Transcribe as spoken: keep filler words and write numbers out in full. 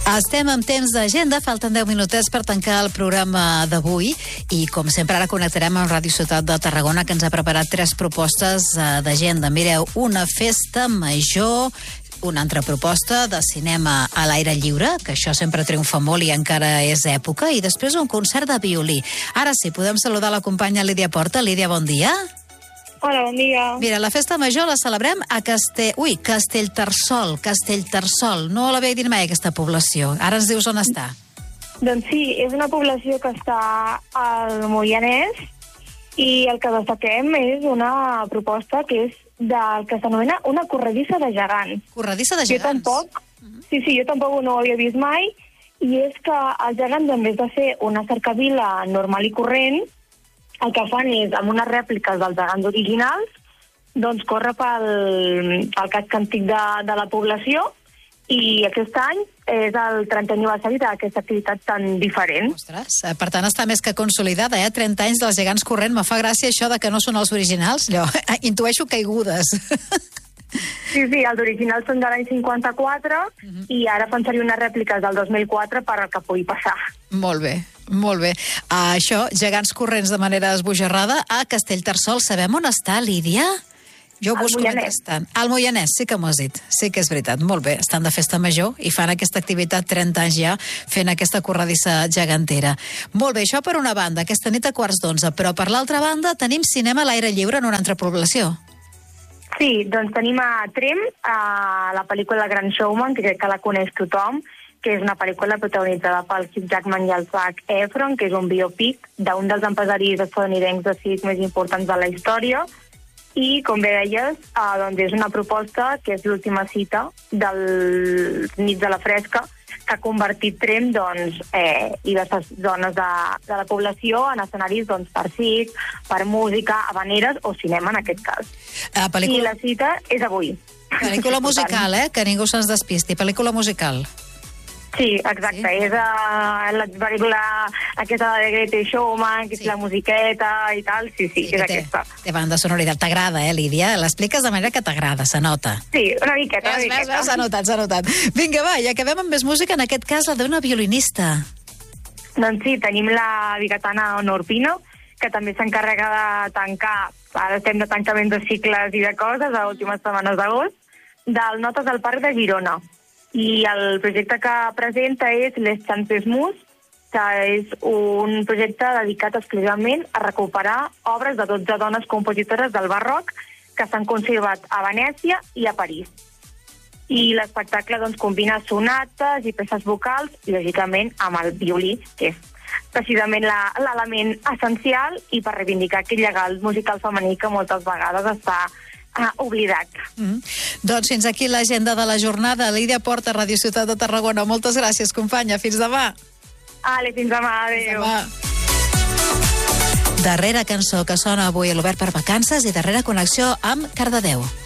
Estem en temps d'agenda, falten deu minutets per tancar el programa d'avui i, com sempre, ara connectarem amb Ràdio Ciutat de Tarragona, que ens ha preparat tres propostes d'agenda. Mireu, una festa major, una altra proposta de cinema a l'aire lliure, que això sempre triomfa molt i encara és època, i després un concert de violí. Ara sí, podem saludar la companya Lídia Porta. Lídia, bon dia. Hola, bon dia. Mira, la festa major la celebrem a Castell... Ui, Castellterçol, Castellterçol. No l'havia dit mai, aquesta població. Ara ens dius on està. Doncs sí, és una població que està al Moianès i el que destaquem és una proposta que és del que s'anomena una corredissa de gegants. Corredissa de Jo gegants? tampoc, sí, sí, jo tampoc no ho havia vist mai, i és que els gegants, en vez de ser una cercavila normal i corrent, el que fan és, amb unes rèpliques dels gegants originals, doncs corre pel, pel casc antic de, de la població, i aquest any és el trentè aniversari d'aquesta activitat tan diferent. Ostres, per tant està més que consolidada, eh? trenta anys dels gegants corrent. Me fa gràcia això de que no són els originals. Allò, intueixo caigudes. Sí, sí, els originals són de l'any cinquanta-quatre uh-huh. i ara fan servir unes rèpliques del dos mil quatre per al que pugui passar. Molt bé, molt bé. Uh, això, gegants corrents de manera esbojarrada a Castellterçol. Sabem on està, Lídia? Jo ho busco mentrestant. Al Moianès, sí que m'ho has dit. Sí que és veritat. Molt bé, estan de festa major i fan aquesta activitat trenta anys ja, fent aquesta corredissa gegantera. Molt bé, això per una banda, aquesta nit a quarts d'onze, però per l'altra banda tenim cinema a l'aire lliure en una altra població. Sí, doncs tenim a Tremp, a la pel·lícula Gran Showman, que crec que la coneix tothom, que és una pel·lícula protagonitzada pel Hugh Jackman i el Zac Efron, que és un biopic d'un dels empresaris estadounidencs de circ més importants de la història. I, com bé deies, eh, doncs és una proposta que és l'última cita del Nit de la Fresca, que ha convertit Tremp doncs, eh, diverses zones de, de la població en escenaris doncs, per circ, per música, habaneres o cinema, en aquest cas. Uh, pel·lícula... I la cita és avui. Pel·lícula musical, eh? Que ningú se'ns despisti. Pel·lícula musical. Sí, exacte. Sí? És uh, la pel·lícula aquesta de Great Showman, que sí. És la musiqueta i tal. Sí, sí, sí és té, aquesta. Té banda sonoritat. T'agrada, eh, Lídia? L'expliques de manera que t'agrada, s'anota. Sí, una miqueta, una ves, miqueta. Ves, ves, s'ha notat, s'ha notat. Vinga, va, i acabem amb més música, en aquest cas la d'una violinista. Doncs sí, tenim la bigatana Honor Pino, que també s'encarrega de tancar, ara estem de tancament de cicles i de coses, a últimes setmanes d'agost, del Notes del Parc de Girona. I el projecte que presenta és Les Chances Mus, que és un projecte dedicat exclusivament a recuperar obres de dotze dones compositores del barroc que s'han conservat a Venècia i a París. I l'espectacle doncs, combina sonates i peces vocals, lògicament amb el violí, que és precisament l'element essencial i per reivindicar aquest llegat musical femení que moltes vegades està Ah, oblidat. Mm. Doncs fins aquí l'agenda de la jornada. Lídia Porta, Ràdio Ciutat de Tarragona. Moltes gràcies, companya. Fins demà. Ale, fins demà. Adéu. Fins demà. Darrera cançó que sona avui a l'Obert per Vacances i darrera connexió amb Cardedeu.